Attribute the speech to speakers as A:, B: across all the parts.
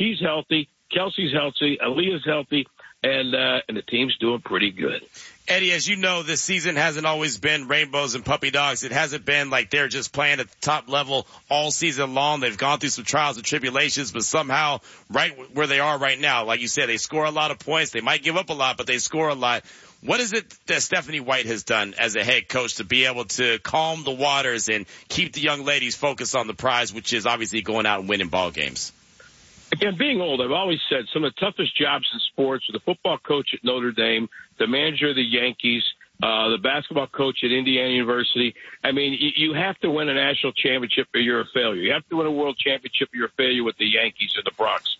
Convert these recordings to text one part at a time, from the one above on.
A: She's healthy. Kelsey's healthy. Aaliyah's healthy. And the team's doing pretty good.
B: Eddie, as you know, this season hasn't always been rainbows and puppy dogs. It hasn't been like they're just playing at the top level all season long. They've gone through some trials and tribulations, but somehow right where they are right now, like you said, they score a lot of points. They might give up a lot, but they score a lot. What is it that Stephanie White has done as a head coach to be able to calm the waters and keep the young ladies focused on the prize, which is obviously going out and winning ball games?
A: Again, being old, I've always said some of the toughest jobs in sports are the football coach at Notre Dame, the manager of the Yankees, the basketball coach at Indiana University. I mean, you have to win a national championship or you're a failure. You have to win a world championship or you're a failure with the Yankees or the Bronx.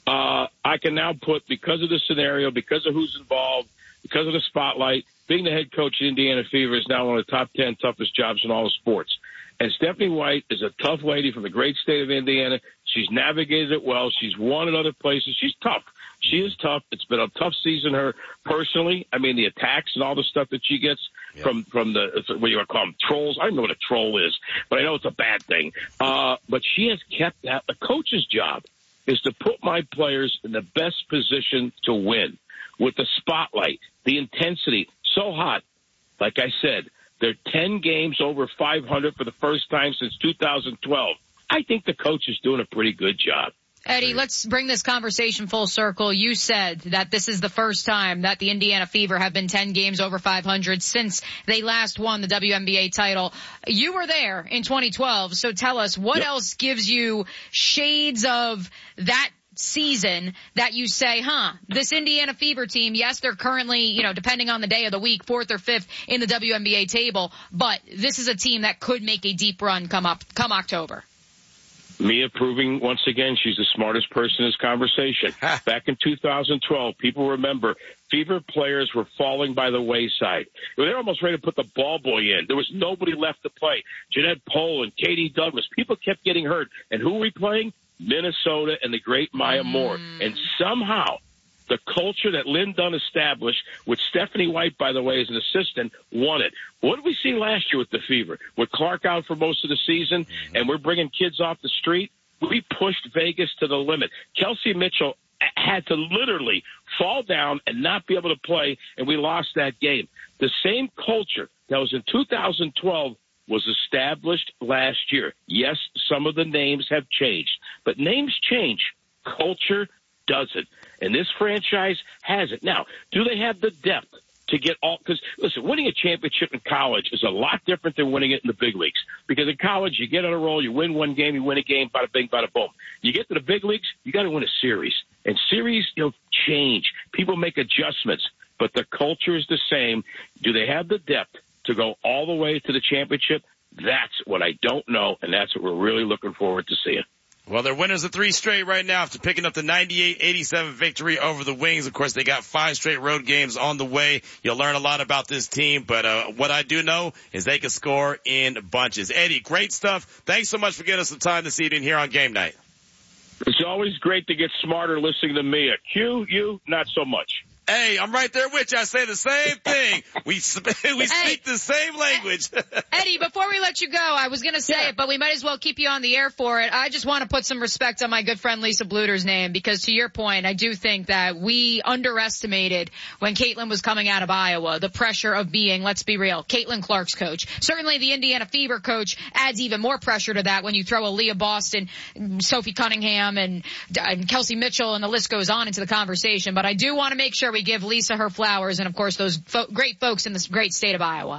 A: I can now put, because of the scenario, because of who's involved, because of the spotlight, being the head coach at Indiana Fever is now one of the top 10 toughest jobs in all of sports. And Stephanie White is a tough lady from the great state of Indiana. She's navigated it well. She's won in other places. She's tough. She is tough. It's been a tough season her personally. I mean, the attacks and all the stuff that she gets from the, what you want to call them, trolls. I don't know what a troll is, but I know it's a bad thing. But she has kept that. The coach's job is to put my players in the best position to win with the spotlight, the intensity, so hot. Like I said, they're 10 games over 500 for the first time since 2012. I think the coach is doing a pretty good job.
C: Eddie, let's bring this conversation full circle. You said that this is the first time that the Indiana Fever have been 10 games over 500 since they last won the WNBA title. You were there in 2012, so tell us, what else gives you shades of that season that you say, this Indiana Fever team, yes, they're currently, depending on the day of the week, 4th or 5th in the WNBA table, but this is a team that could make a deep run come October.
A: Mia proving once again she's the smartest person in this conversation. Back in 2012, people remember Fever players were falling by the wayside. They were almost ready to put the ball boy in. There was nobody left to play. Jeanette Poland, Katie Douglas, people kept getting hurt. And who were we playing? Minnesota and the great Maya Moore. And somehow the culture that Lynn Dunn established, with Stephanie White, by the way, as an assistant, won it. What did we see last year with the Fever? With Clark out for most of the season, and we're bringing kids off the street, we pushed Vegas to the limit. Kelsey Mitchell had to literally fall down and not be able to play, and we lost that game. The same culture that was in 2012 was established last year. Yes, some of the names have changed, but names change. Culture doesn't. And this franchise has it. Now, do they have the depth to get all? Because, listen, winning a championship in college is a lot different than winning it in the big leagues. Because in college, you get on a roll, you win one game, you win a game, bada bing, bada boom. You get to the big leagues, you got to win a series. And series, change. People make adjustments. But the culture is the same. Do they have the depth to go all the way to the championship? That's what I don't know, and that's what we're really looking forward to seeing.
B: Well, they're winners of 3 straight right now after picking up the 98-87 victory over the Wings. Of course, they got 5 straight road games on the way. You'll learn a lot about this team, but what I do know is they can score in bunches. Eddie, great stuff. Thanks so much for giving us some time this evening here on Game Night.
A: It's always great to get smarter listening to Mia. Q, you, not so much.
B: Hey, I'm right there with you. I say the same thing. We speak the same language.
C: Eddie, before we let you go, I was going to say it, but we might as well keep you on the air for it. I just want to put some respect on my good friend Lisa Bluter's name, because to your point, I do think that we underestimated when Caitlin was coming out of Iowa the pressure of being, let's be real, Caitlin Clark's coach. Certainly the Indiana Fever coach adds even more pressure to that when you throw Aaliyah Boston, Sophie Cunningham, and Kelsey Mitchell, and the list goes on into the conversation. But I do want to make sure we give Lisa her flowers, and of course those great folks in this great state of Iowa.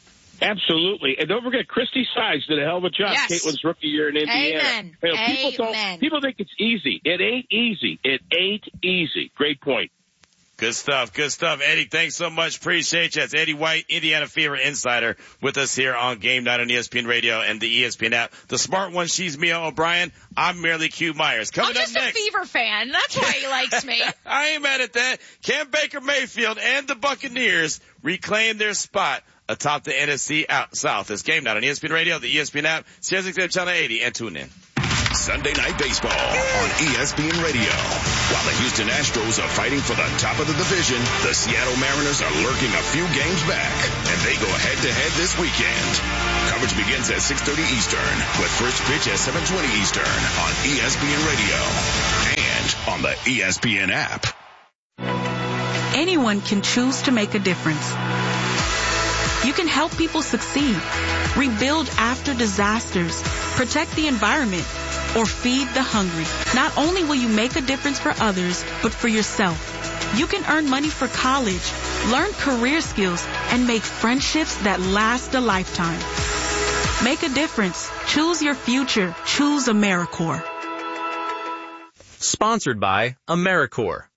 A: Absolutely. And don't forget, Christy Sides did a hell of a job.
C: Yes.
A: Caitlin's rookie year in Indiana.
C: Amen.
A: People think it's easy. It ain't easy. It ain't easy. Great point.
B: Good stuff. Good stuff. Eddie, thanks so much. Appreciate you. It's Eddie White, Indiana Fever Insider, with us here on Game Night on ESPN Radio and the ESPN app. The smart one, she's Mia O'Brien. I'm merely Q Myers. Coming
C: I'm just
B: up next,
C: a Fever fan. That's why he likes me.
B: I ain't mad at that. Can Baker Mayfield and the Buccaneers reclaim their spot atop the NFC South? It's Game Night on ESPN Radio, the ESPN app, SiriusXM Channel 80, and tune in.
D: Sunday Night Baseball on ESPN Radio. While the Houston Astros are fighting for the top of the division, the Seattle Mariners are lurking a few games back, and they go head-to-head this weekend. Coverage begins at 6:30 Eastern, with first pitch at 7:20 Eastern on ESPN Radio. And on the ESPN app.
E: Anyone can choose to make a difference. You can help people succeed, rebuild after disasters, protect the environment, or feed the hungry. Not only will you make a difference for others, but for yourself. You can earn money for college, learn career skills, and make friendships that last a lifetime. Make a difference. Choose your future. Choose AmeriCorps.
F: Sponsored by AmeriCorps.